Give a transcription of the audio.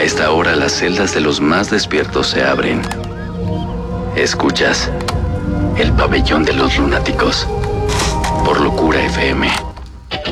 esta hora las celdas de los más despiertos se abren. Escuchas el pabellón de los lunáticos por Locura FM.